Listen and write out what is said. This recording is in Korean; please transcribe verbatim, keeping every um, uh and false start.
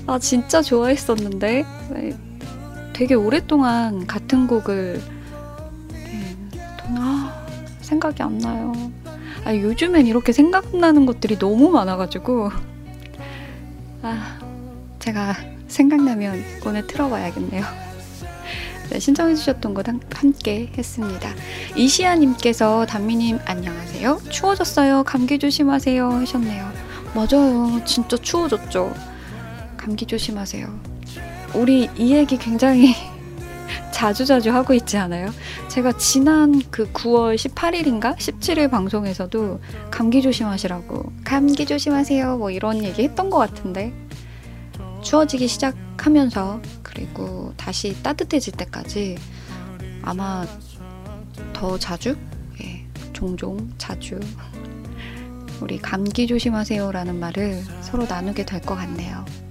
아, 진짜 좋아했었는데. 네, 되게 오랫동안 같은 곡을 네, 아, 생각이 안 나요. 아, 요즘엔 이렇게 생각나는 것들이 너무 많아가지고 아, 제가 생각나면 오늘 틀어봐야겠네요. 네, 신청해주셨던 것 함께 했습니다. 이시아님께서 단미님 안녕하세요. 추워졌어요. 감기 조심하세요 하셨네요. 맞아요. 진짜 추워졌죠. 감기 조심하세요. 우리 이 얘기 굉장히 자주자주 하고 있지 않아요? 제가 지난 그 구월 십팔일인가 십칠일 방송에서도 감기 조심하시라고, 감기 조심하세요 뭐 이런 얘기 했던 것 같은데, 추워지기 시작하면서 그리고 다시 따뜻해질 때까지 아마 더 자주, 예, 종종 자주 우리 감기 조심하세요 라는 말을 서로 나누게 될 것 같네요.